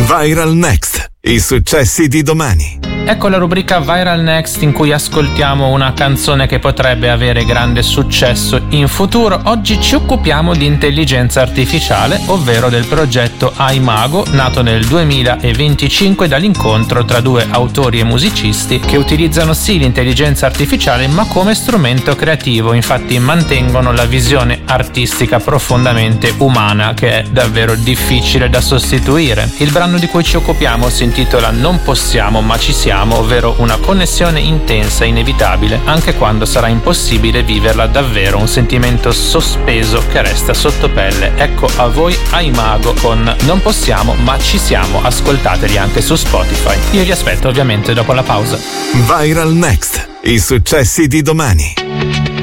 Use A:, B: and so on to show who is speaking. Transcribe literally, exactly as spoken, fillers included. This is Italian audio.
A: Viral Next, i successi di domani.
B: Ecco la rubrica Viral Next in cui ascoltiamo una canzone che potrebbe avere grande successo in futuro. Oggi ci occupiamo di intelligenza artificiale, ovvero del progetto iMago, nato nel duemilaventicinque dall'incontro tra due autori e musicisti che utilizzano sì l'intelligenza artificiale ma come strumento creativo. Infatti mantengono la visione artistica profondamente umana, che è davvero difficile da sostituire. Il brano di cui ci occupiamo si intitola Non possiamo ma ci siamo, ovvero una connessione intensa e inevitabile anche quando sarà impossibile viverla davvero, un sentimento sospeso che resta sotto pelle. Ecco a voi iMago con Non possiamo ma ci siamo, ascoltateli anche su Spotify. Io vi aspetto ovviamente dopo la pausa.
A: Viral Next, i successi di domani.